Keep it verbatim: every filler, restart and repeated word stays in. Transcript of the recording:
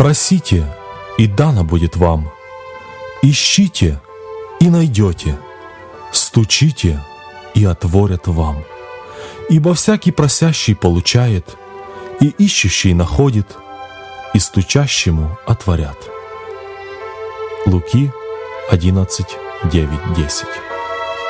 Просите, и дано будет вам. Ищите, и найдете. Стучите, и отворят вам. Ибо всякий просящий получает, и ищущий находит, и стучащему отворят». Луки одиннадцать, девять, десять.